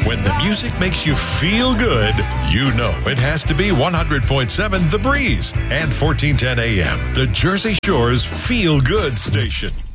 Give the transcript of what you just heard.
When the music makes you feel good, you know it has to be 100.7 The Breeze and 1410 AM, the Jersey Shore's feel good station.